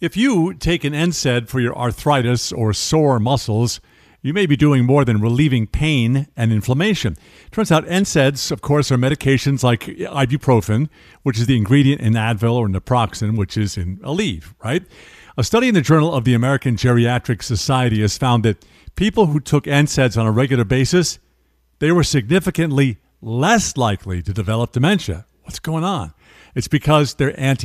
If you take an NSAID for your arthritis or sore muscles, you may be doing more than relieving pain and inflammation. Turns out NSAIDs, of course, are medications like ibuprofen, which is the ingredient in Advil, or naproxen, which is in Aleve, right? A study in the Journal of the American Geriatric Society has found that people who took NSAIDs on a regular basis, they were significantly less likely to develop dementia. What's going on? It's because they're